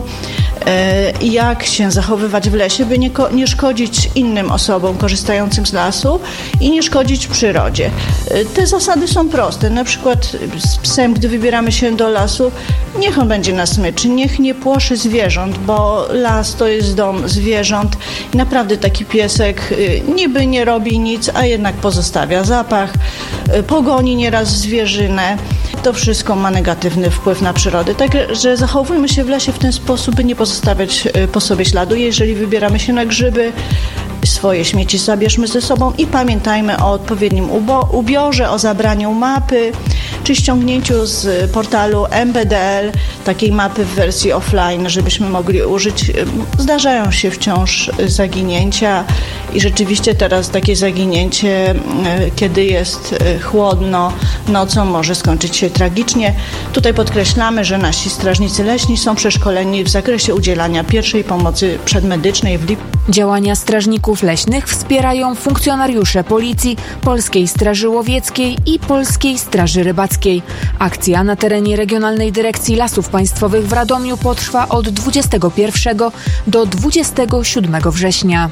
y, jak się zachowywać w lesie, by nie, nie szkodzić innym osobom korzystającym z lasu i nie szkodzić przyrodzie. Y, te zasady są proste. Na przykład z psem, gdy wybieramy się do lasu, niech on będzie na smyczy, niech nie płoszy zwierząt, bo las to jest dom zwierząt i naprawdę taki piesek niby nie robi nic, a jednak pozostawia zapach, pogoni nieraz zwierzynę. To wszystko ma negatywny wpływ na przyrodę. Także zachowujmy się w lesie w ten sposób, by nie pozostawiać po sobie śladu. Jeżeli wybieramy się na grzyby, swoje śmieci zabierzmy ze sobą i pamiętajmy o odpowiednim ubo- ubiorze, o zabraniu mapy, czy ściągnięciu z portalu M B D L takiej mapy w wersji offline, żebyśmy mogli użyć. Zdarzają się wciąż zaginięcia I rzeczywiście teraz takie zaginięcie, kiedy jest chłodno, nocą może skończyć się tragicznie. Tutaj podkreślamy, że nasi strażnicy leśni są przeszkoleni w zakresie udzielania pierwszej pomocy przedmedycznej w lipcu. Działania strażników leśnych wspierają funkcjonariusze Policji, Polskiej Straży Łowieckiej i Polskiej Straży Rybackiej. Akcja na terenie Regionalnej Dyrekcji Lasów Państwowych w Radomiu potrwa od dwudziestego pierwszego do dwudziestego siódmego września.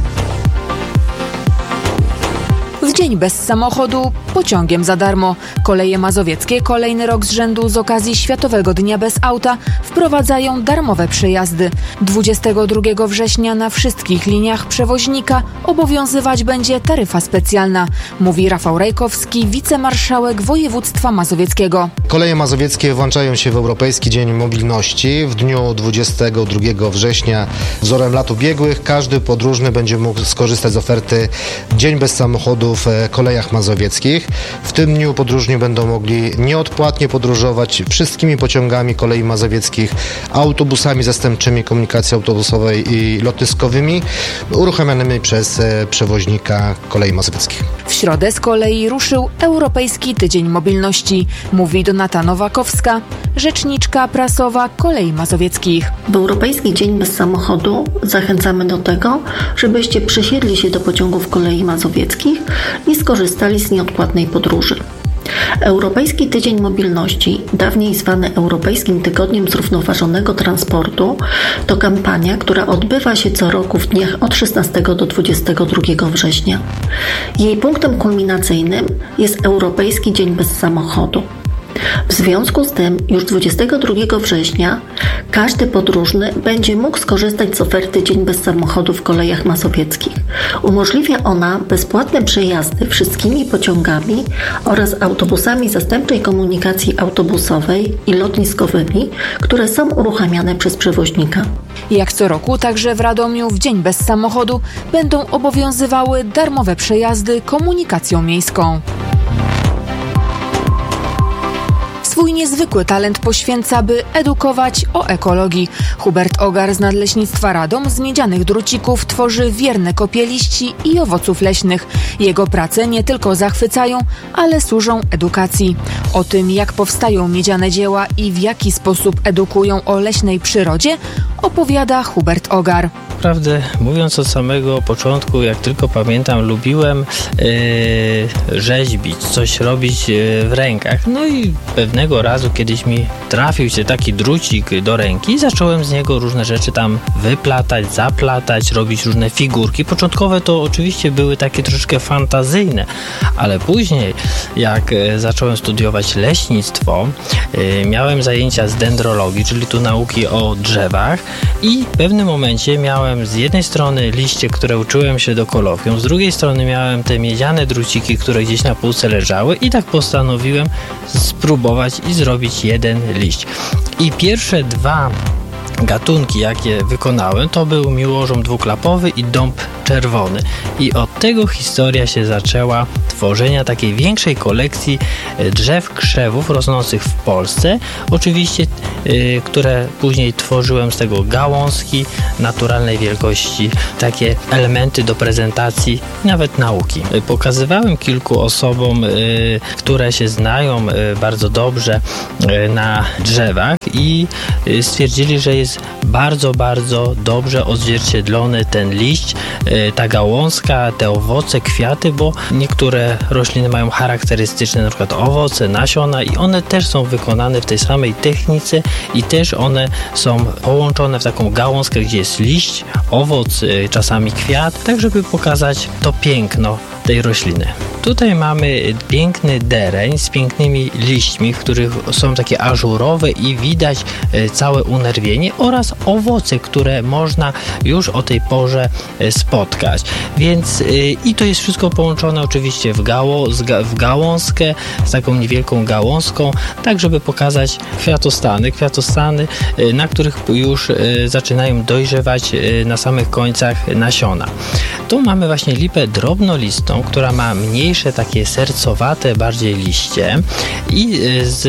W dzień bez samochodu pociągiem za darmo. Koleje mazowieckie kolejny rok z rzędu z okazji Światowego Dnia Bez Auta wprowadzają darmowe przejazdy. dwudziestego drugiego września na wszystkich liniach przewoźnika obowiązywać będzie taryfa specjalna, mówi Rafał Rajkowski, wicemarszałek województwa mazowieckiego. Koleje mazowieckie włączają się w Europejski Dzień Mobilności. W dniu dwudziestego drugiego września wzorem lat ubiegłych każdy podróżny będzie mógł skorzystać z oferty Dzień bez samochodu w kolejach mazowieckich. W tym dniu podróżni będą mogli nieodpłatnie podróżować wszystkimi pociągami kolei mazowieckich, autobusami zastępczymi komunikacji autobusowej i lotniskowymi uruchamianymi przez przewoźnika kolei mazowieckich. W środę z kolei ruszył Europejski Tydzień Mobilności, mówi Donata Nowakowska, rzeczniczka prasowa Kolei Mazowieckich. W Europejski Dzień Bez Samochodu zachęcamy do tego, żebyście przesiedli się do pociągów kolei mazowieckich i skorzystali z nieodpłatnej podróży. Europejski Tydzień Mobilności, dawniej zwany Europejskim Tygodniem Zrównoważonego Transportu, to kampania, która odbywa się co roku w dniach od szesnastego do dwudziestego drugiego września. Jej punktem kulminacyjnym jest Europejski Dzień Bez Samochodu. W związku z tym już dwudziestego drugiego września każdy podróżny będzie mógł skorzystać z oferty Dzień Bez Samochodu w kolejach mazowieckich. Umożliwia ona bezpłatne przejazdy wszystkimi pociągami oraz autobusami zastępczej komunikacji autobusowej i lotniskowymi, które są uruchamiane przez przewoźnika. Jak co roku, także w Radomiu w Dzień Bez Samochodu będą obowiązywały darmowe przejazdy komunikacją miejską. Swój niezwykły talent poświęca, by edukować o ekologii. Hubert Ogar z Nadleśnictwa Radom z miedzianych drucików tworzy wierne kopie liści i owoców leśnych. Jego prace nie tylko zachwycają, ale służą edukacji. O tym, jak powstają miedziane dzieła i w jaki sposób edukują o leśnej przyrodzie, opowiada Hubert Ogar. Naprawdę, mówiąc od samego początku, jak tylko pamiętam, lubiłem yy, rzeźbić, coś robić yy, w rękach. No i pewnego razu kiedyś mi trafił się taki drucik do ręki i zacząłem z niego różne rzeczy tam wyplatać, zaplatać, robić różne figurki. Początkowe to oczywiście były takie troszeczkę fantazyjne, ale później jak yy, zacząłem studiować leśnictwo, yy, miałem zajęcia z dendrologii, czyli tu nauki o drzewach i w pewnym momencie miałem z jednej strony liście, które uczyłem się do kolofium, z drugiej strony miałem te miedziane druciki, które gdzieś na półce leżały i tak postanowiłem spróbować i zrobić jeden liść. I pierwsze dwa gatunki, jakie wykonałem, to był miłożom dwuklapowy i dąb czerwony. I od tego historia się zaczęła tworzenia takiej większej kolekcji drzew krzewów rosnących w Polsce. Oczywiście, yy, które później tworzyłem z tego gałązki naturalnej wielkości, takie elementy do prezentacji, nawet nauki. Pokazywałem kilku osobom, yy, które się znają yy, bardzo dobrze yy, na drzewach i yy, stwierdzili, że jest bardzo, bardzo dobrze odzwierciedlony ten liść, ta gałązka, te owoce, kwiaty, bo niektóre rośliny mają charakterystyczne na przykład owoce, nasiona i one też są wykonane w tej samej technice i też one są połączone w taką gałązkę, gdzie jest liść, owoc, czasami kwiat, tak żeby pokazać to piękno tej rośliny. Tutaj mamy piękny dereń z pięknymi liśćmi, w których są takie ażurowe i widać całe unerwienie oraz owoce, które można już o tej porze spotkać. Więc i to jest wszystko połączone oczywiście w, gało, w gałązkę, z taką niewielką gałązką, tak żeby pokazać kwiatostany, kwiatostany, na których już zaczynają dojrzewać na samych końcach nasiona. Tu mamy właśnie lipę drobnolistą, która ma mniej mniejsze, takie sercowate bardziej liście i z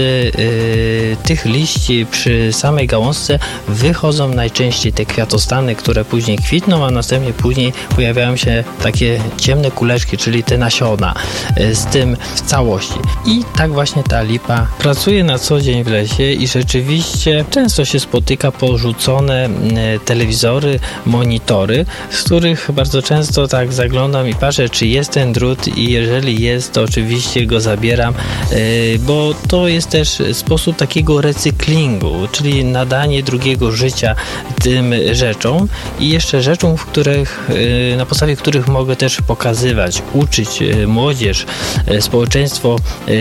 y, tych liści przy samej gałązce wychodzą najczęściej te kwiatostany, które później kwitną, a następnie później pojawiają się takie ciemne kuleczki, czyli te nasiona y, z tym w całości. I tak właśnie ta lipa pracuje na co dzień w lesie i rzeczywiście często się spotyka porzucone y, telewizory, monitory, z których bardzo często tak zaglądam i patrzę, czy jest ten drut i jeżeli jest, to oczywiście go zabieram, y, bo to jest też sposób takiego recyklingu, czyli nadanie drugiego życia tym rzeczom i jeszcze rzeczom, w których, na podstawie których mogę też pokazywać, uczyć młodzież, społeczeństwo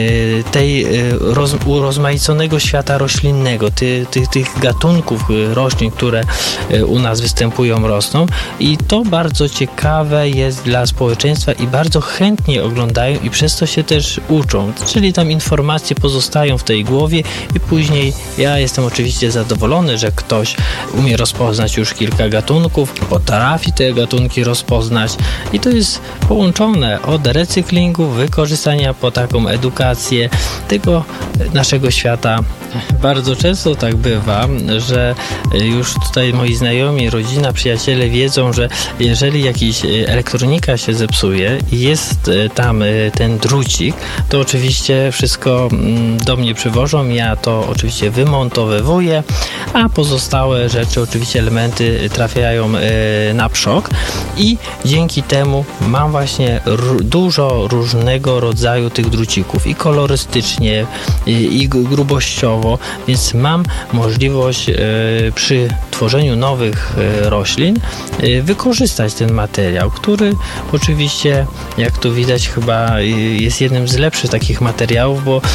tej roz, urozmaiconego świata roślinnego, ty, ty, tych gatunków roślin, które u nas występują, rosną i to bardzo ciekawe jest dla społeczeństwa i bardzo chętnie oglądają i przez to się też uczą, czyli tam informacje pozostają w tej głowie i później ja jestem oczywiście zadowolony, że ktoś umie rozpoznać już kilka gatunków, potrafi te gatunki rozpoznać i to jest połączone od recyklingu, wykorzystania po taką edukację tego naszego świata. Bardzo często tak bywa, że już tutaj moi znajomi, rodzina, przyjaciele wiedzą, że jeżeli jakiś elektronika się zepsuje i jest tam ten drucik, to oczywiście wszystko do mnie przywożą, ja to oczywiście wymontowywuję, a pozostałe rzeczy, oczywiście elementy trafiają na przok i dzięki temu mam właśnie dużo różnego rodzaju tych drucików i kolorystycznie, i grubościowo, więc mam możliwość przy tworzeniu nowych roślin wykorzystać ten materiał, który oczywiście, jak tu widać, chyba jest jednym z lepszych takich materiałów, bo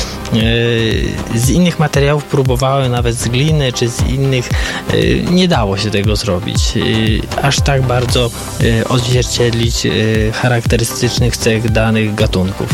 z innych materiałów próbowałem, nawet z gliny czy z innych, nie dało się tego zrobić. Aż tak bardzo odzwierciedlić charakterystycznych cech danych gatunków.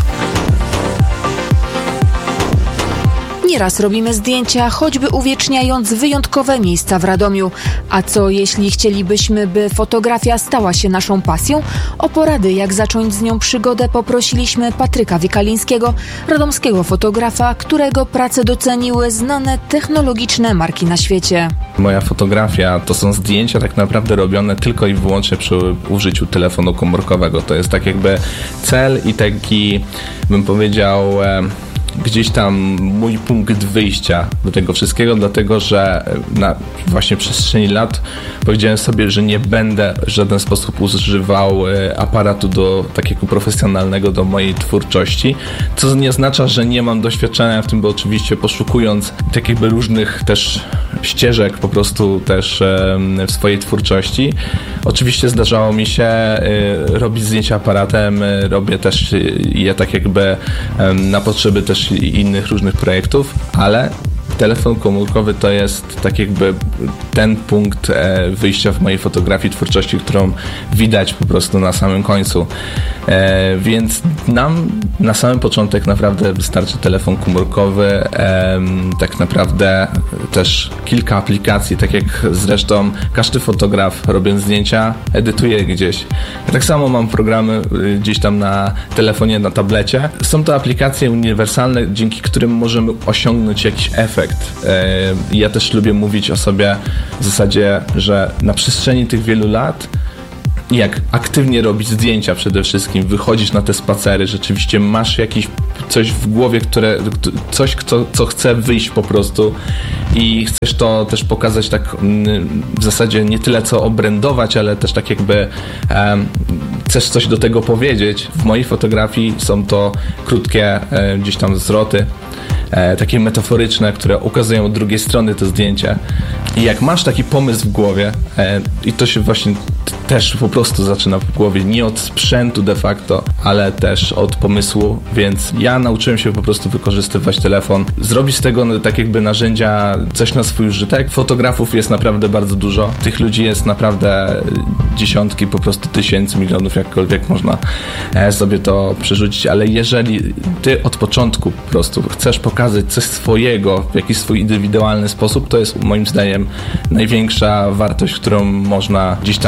Nieraz robimy zdjęcia, choćby uwieczniając wyjątkowe miejsca w Radomiu. A co jeśli chcielibyśmy, by fotografia stała się naszą pasją? O porady, jak zacząć z nią przygodę, poprosiliśmy Patryka Wiekalińskiego, radomskiego fotografa, którego pracę doceniły znane technologiczne marki na świecie. Moja fotografia to są zdjęcia tak naprawdę robione tylko i wyłącznie przy użyciu telefonu komórkowego. To jest tak jakby cel i taki, bym powiedział, gdzieś tam mój punkt wyjścia do tego wszystkiego, dlatego że na właśnie przestrzeni lat powiedziałem sobie, że nie będę w żaden sposób używał aparatu do takiego profesjonalnego do mojej twórczości, co nie oznacza, że nie mam doświadczenia w tym, bo oczywiście poszukując tak jakby różnych też ścieżek po prostu też w swojej twórczości, oczywiście zdarzało mi się robić zdjęcia aparatem, robię też je tak jakby na potrzeby też innych różnych projektów, ale telefon komórkowy to jest tak jakby ten punkt wyjścia w mojej fotografii, twórczości, którą widać po prostu na samym końcu. Więc nam na samym początek naprawdę wystarczy telefon komórkowy, tak naprawdę też kilka aplikacji, tak jak zresztą każdy fotograf, robiąc zdjęcia, edytuje gdzieś. Ja tak samo mam programy gdzieś tam na telefonie, na tablecie. Są to aplikacje uniwersalne, dzięki którym możemy osiągnąć jakiś efekt. Ja też lubię mówić o sobie w zasadzie, że na przestrzeni tych wielu lat, jak aktywnie robić zdjęcia przede wszystkim, wychodzisz na te spacery, rzeczywiście masz jakieś coś w głowie, które, coś, co, co chce wyjść po prostu i chcesz to też pokazać tak w zasadzie nie tyle co obrędować, ale też tak jakby um, chcesz coś do tego powiedzieć. W mojej fotografii są to krótkie e, gdzieś tam zwroty, e, takie metaforyczne, które ukazują od drugiej strony to zdjęcie. I jak masz taki pomysł w głowie e, i to się właśnie t- też po prostu zaczyna w głowie, nie od sprzętu de facto, ale też od pomysłu, więc ja nauczyłem się po prostu wykorzystywać telefon, zrobić z tego tak jakby narzędzia coś na swój użytek. Fotografów jest naprawdę bardzo dużo, tych ludzi jest naprawdę dziesiątki, po prostu tysięcy, milionów, jakkolwiek można sobie to przerzucić, ale jeżeli ty od początku po prostu chcesz pokazać coś swojego w jakiś swój indywidualny sposób, to jest moim zdaniem największa wartość, którą można gdzieś tam w fotografii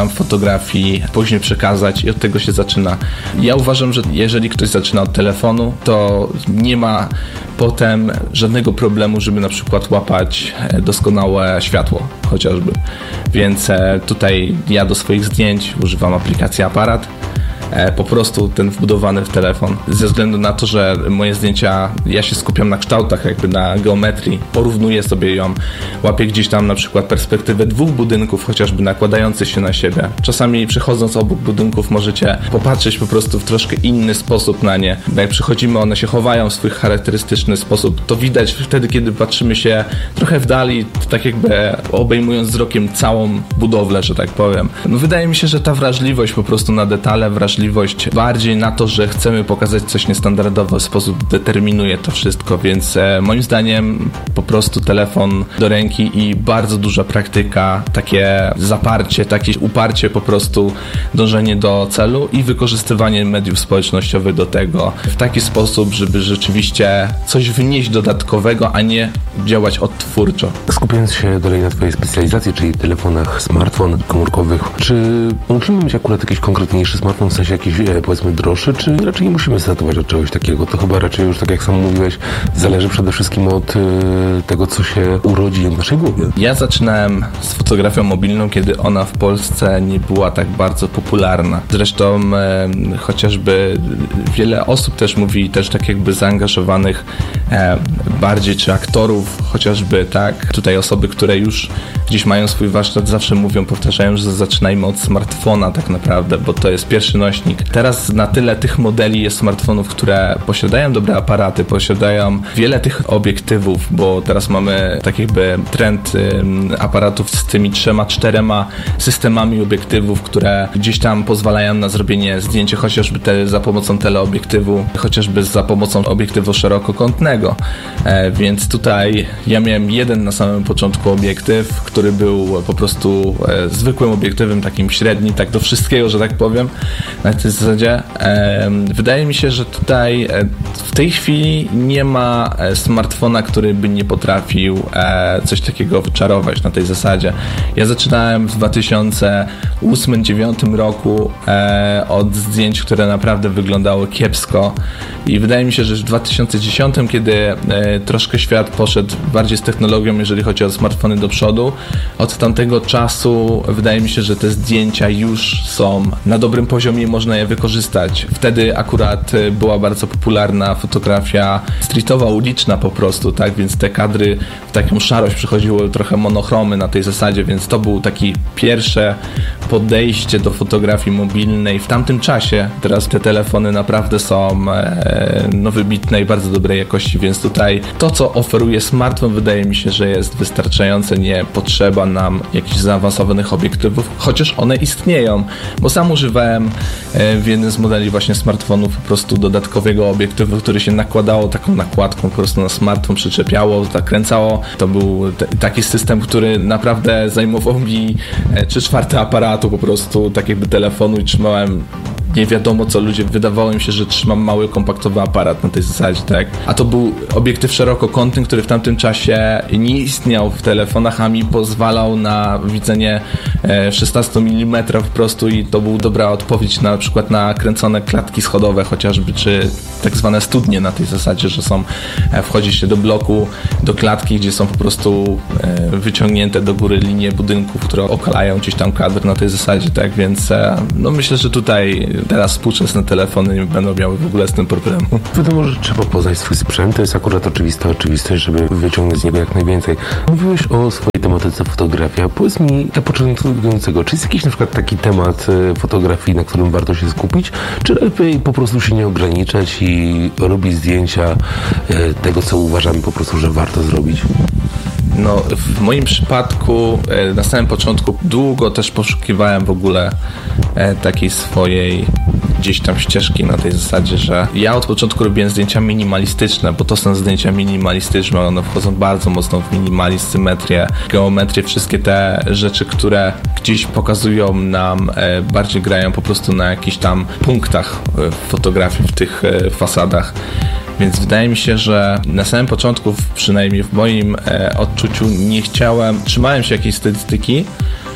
fotografii później przekazać i od tego się zaczyna. Ja uważam, że jeżeli ktoś zaczyna od telefonu, to nie ma potem żadnego problemu, żeby na przykład łapać doskonałe światło chociażby. Więc tutaj ja do swoich zdjęć używam aplikacji Aparat. Po prostu ten wbudowany w telefon. Ze względu na to, że moje zdjęcia, ja się skupiam na kształtach, jakby na geometrii, porównuję sobie ją, łapię gdzieś tam na przykład perspektywę dwóch budynków, chociażby nakładających się na siebie. Czasami przechodząc obok budynków możecie popatrzeć po prostu w troszkę inny sposób na nie. Bo jak przychodzimy, one się chowają w swój charakterystyczny sposób. To widać wtedy, kiedy patrzymy się trochę w dali, tak jakby obejmując wzrokiem całą budowlę, że tak powiem. No wydaje mi się, że ta wrażliwość po prostu na detale, wrażliwość bardziej na to, że chcemy pokazać coś niestandardowo w sposób determinuje to wszystko, więc e, moim zdaniem po prostu telefon do ręki i bardzo duża praktyka, takie zaparcie, takie uparcie po prostu, dążenie do celu i wykorzystywanie mediów społecznościowych do tego w taki sposób, żeby rzeczywiście coś wnieść dodatkowego, a nie działać odtwórczo. Skupiając się dalej na twojej specjalizacji, czyli telefonach smartfon komórkowych, czy musimy mieć akurat jakiś konkretniejszy smartfon, w sensie jakiś, powiedzmy, droższy, czy raczej nie musimy startować od czegoś takiego? To chyba raczej już, tak jak sam mówiłeś, zależy przede wszystkim od y, tego, co się urodzi w naszej głowie. Ja zaczynałem z fotografią mobilną, kiedy ona w Polsce nie była tak bardzo popularna. Zresztą e, chociażby wiele osób też mówi, też tak jakby zaangażowanych e, bardziej, czy aktorów chociażby, tak? Tutaj osoby, które już gdzieś mają swój warsztat, zawsze mówią, powtarzają, że zaczynajmy od smartfona tak naprawdę, bo to jest pierwszy nośnik. Teraz na tyle tych modeli jest smartfonów, które posiadają dobre aparaty, posiadają wiele tych obiektywów, bo teraz mamy tak jakby trend aparatów z tymi trzema, czterema systemami obiektywów, które gdzieś tam pozwalają na zrobienie zdjęcia chociażby te, za pomocą teleobiektywu, chociażby za pomocą obiektywu szerokokątnego. E, więc tutaj ja miałem jeden na samym początku obiektyw, który był po prostu e, zwykłym obiektywem, takim średnim, tak do wszystkiego, że tak powiem. Na tej zasadzie e, wydaje mi się, że tutaj e, w tej chwili nie ma e, smartfona, który by nie potrafił e, coś takiego wyczarować na tej zasadzie. Ja zaczynałem w dwa tysiące ósmym do dwa tysiące dziewiątym roku e, od zdjęć, które naprawdę wyglądały kiepsko i wydaje mi się, że w dwa tysiące dziesiątym, kiedy e, troszkę świat poszedł bardziej z technologią, jeżeli chodzi o smartfony do przodu, od tamtego czasu wydaje mi się, że te zdjęcia już są na dobrym poziomie, można je wykorzystać. Wtedy akurat była bardzo popularna fotografia streetowa, uliczna po prostu, tak, więc te kadry w taką szarość przychodziły, trochę monochromy na tej zasadzie, więc to był taki pierwsze podejście do fotografii mobilnej w tamtym czasie. Teraz te telefony naprawdę są e, no wybitne i bardzo dobrej jakości, więc tutaj to, co oferuje smartfon, wydaje mi się, że jest wystarczające, nie potrzeba nam jakichś zaawansowanych obiektywów, chociaż one istnieją, bo sam używałem e, w jednym z modeli właśnie smartfonów po prostu dodatkowego obiektywu, który się nakładało taką nakładką po prostu na smartfon, przyczepiało, zakręcało. To był t- taki system, który naprawdę zajmował mi e, trzy czwarte aparatu po prostu, tak jakby telefonu i trzymałem nie wiadomo co ludzie, wydawało im się, że trzymam mały, kompaktowy aparat na tej zasadzie, tak? A to był obiektyw szerokokątny, który w tamtym czasie nie istniał w telefonach, a mi pozwalał na widzenie szesnaście milimetrów po prostu i to był dobra odpowiedź na, na przykład na kręcone klatki schodowe chociażby, czy tak zwane studnie na tej zasadzie, że są, wchodzi się do bloku, do klatki, gdzie są po prostu wyciągnięte do góry linie budynków, które okalają gdzieś tam kadr na tej zasadzie, tak? Więc no myślę, że tutaj teraz współczesne telefony nie będą miały w ogóle z tym problemu. Wiadomo, że trzeba poznać swój sprzęt, to jest akurat oczywista oczywistość, żeby wyciągnąć z niego jak najwięcej. Mówiłeś o swojej tematyce fotografia. Powiedz mi dla początkującego, czy jest jakiś na przykład taki temat fotografii, na którym warto się skupić, czy lepiej po prostu się nie ograniczać i robić zdjęcia tego, co uważamy po prostu, że warto zrobić? No, w moim przypadku na samym początku długo też poszukiwałem w ogóle takiej swojej gdzieś tam ścieżki na tej zasadzie, że ja od początku robiłem zdjęcia minimalistyczne, bo to są zdjęcia minimalistyczne, one wchodzą bardzo mocno w minimalizm, symetrię, geometrię, wszystkie te rzeczy, które gdzieś pokazują nam, bardziej grają po prostu na jakichś tam punktach fotografii w tych fasadach. Więc wydaje mi się, że na samym początku, przynajmniej w moim e, odczuciu, nie chciałem, trzymałem się jakiejś stylistyki,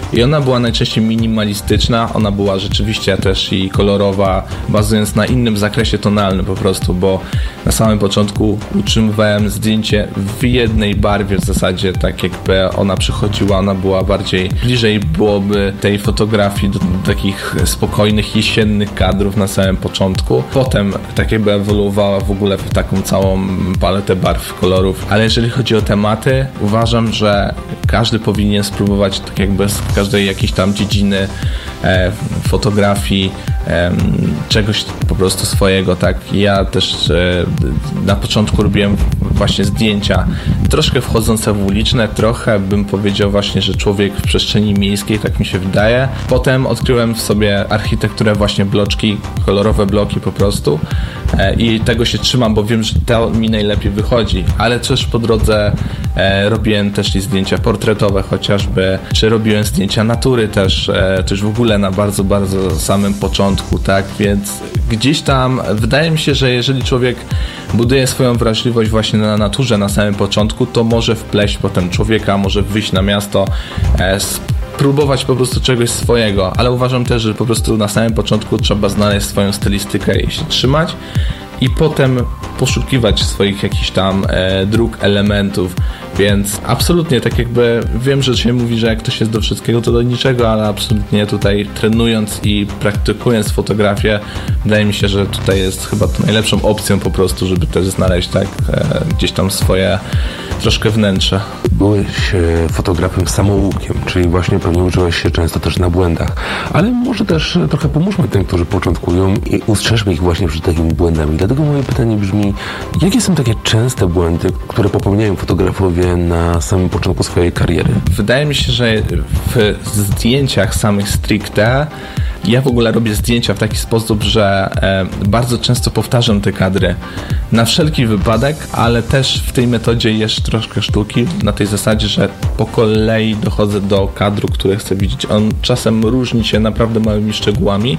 i ona była najczęściej minimalistyczna, ona była rzeczywiście też i kolorowa, bazując na innym zakresie tonalnym po prostu, bo na samym początku utrzymywałem zdjęcie w jednej barwie w zasadzie, tak jakby ona przychodziła, ona była bardziej, bliżej byłoby tej fotografii do, do takich spokojnych, jesiennych kadrów na samym początku. Potem tak jakby ewoluowała w ogóle w taką całą paletę barw, kolorów, ale jeżeli chodzi o tematy, uważam, że każdy powinien spróbować tak jakby z każdej jakiejś tam dziedziny e, fotografii, e, czegoś po prostu swojego, tak. Ja też e, na początku robiłem właśnie zdjęcia troszkę wchodzące w uliczne, trochę bym powiedział właśnie, że człowiek w przestrzeni miejskiej, tak mi się wydaje. Potem odkryłem w sobie architekturę właśnie bloczki, kolorowe bloki po prostu e, i tego się trzymam, bo wiem, że to mi najlepiej wychodzi, ale też po drodze e, robiłem też i zdjęcia portretowe chociażby, czy robiłem zdjęcia natury też, e, też w ogóle na bardzo, bardzo samym początku, tak, więc gdzieś tam wydaje mi się, że jeżeli człowiek buduje swoją wrażliwość właśnie na naturze na samym początku, to może wpleść potem człowieka, może wyjść na miasto, e, spróbować po prostu czegoś swojego, ale uważam też, że po prostu na samym początku trzeba znaleźć swoją stylistykę i się trzymać i potem poszukiwać swoich jakichś tam e, dróg, elementów, więc absolutnie tak jakby wiem, że się mówi, że jak ktoś jest do wszystkiego, to do niczego, ale absolutnie tutaj trenując i praktykując fotografię, wydaje mi się, że tutaj jest chyba to najlepszą opcją po prostu, żeby też znaleźć tak e, gdzieś tam swoje troszkę wnętrze. Byłeś e, fotografem samoukiem, czyli właśnie pewnie uczyłeś się często też na błędach, ale może też trochę pomóżmy tym, którzy początkują i ustrzeżmy ich właśnie przed takimi błędami. Dlatego moje pytanie brzmi, jakie są takie częste błędy, które popełniają fotografowie na samym początku swojej kariery? Wydaje mi się, że w zdjęciach samych stricte ja w ogóle robię zdjęcia w taki sposób, że e, bardzo często powtarzam te kadry na wszelki wypadek, ale też w tej metodzie jest troszkę sztuki na tej zasadzie, że po kolei dochodzę do kadru, który chcę widzieć. On czasem różni się naprawdę małymi szczegółami,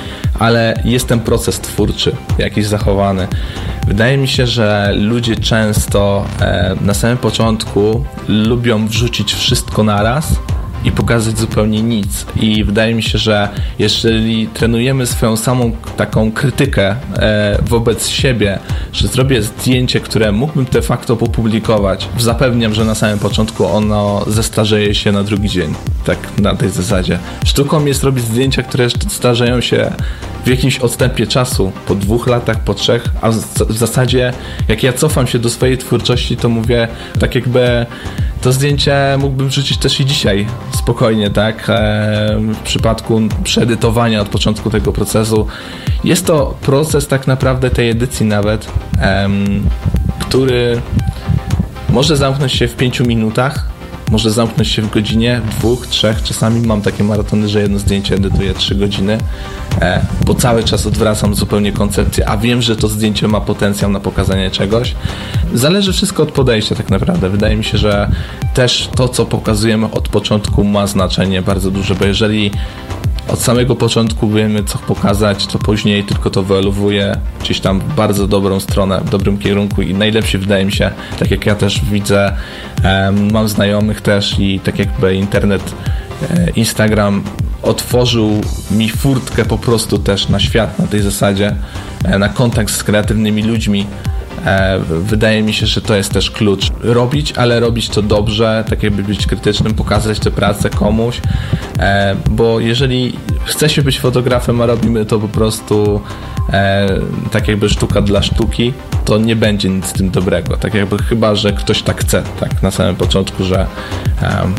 ale jest ten proces twórczy jakiś zachowany. Wydaje mi się, że ludzie często e, na samym początku lubią wrzucić wszystko naraz i pokazać zupełnie nic. I wydaje mi się, że jeżeli trenujemy swoją samą taką krytykę e, wobec siebie, że zrobię zdjęcie, które mógłbym de facto opublikować, zapewniam, że na samym początku ono zestarzeje się na drugi dzień. Tak na tej zasadzie. Sztuką jest robić zdjęcia, które starzeją się w jakimś odstępie czasu, po dwóch latach, po trzech, a w zasadzie jak ja cofam się do swojej twórczości, to mówię tak jakby to zdjęcie mógłbym wrzucić też i dzisiaj spokojnie, tak? W przypadku przeedytowania od początku tego procesu. Jest to proces tak naprawdę tej edycji nawet, który może zamknąć się w pięciu minutach, może zamknąć się w godzinie, dwóch, trzech, czasami mam takie maratony, że jedno zdjęcie edytuję trzy godziny, bo cały czas odwracam zupełnie koncepcję, a wiem, że to zdjęcie ma potencjał na pokazanie czegoś. Zależy wszystko od podejścia tak naprawdę. Wydaje mi się, że też to, co pokazujemy od początku, ma znaczenie bardzo duże, bo jeżeli od samego początku wiemy, co pokazać, to później tylko to wyewoluuje gdzieś tam w bardzo dobrą stronę, w dobrym kierunku i najlepszy wydaje mi się, tak jak ja też widzę, um, mam znajomych też i tak jakby internet, e, Instagram otworzył mi furtkę po prostu też na świat na tej zasadzie, e, na kontakt z kreatywnymi ludźmi. Wydaje mi się, że to jest też klucz. Robić, ale robić to dobrze, tak jakby być krytycznym, pokazać tę pracę komuś, bo jeżeli chce się być fotografem, a robimy to po prostu tak jakby sztuka dla sztuki, to nie będzie nic z tym dobrego. Tak jakby chyba, że ktoś tak chce, tak na samym początku, że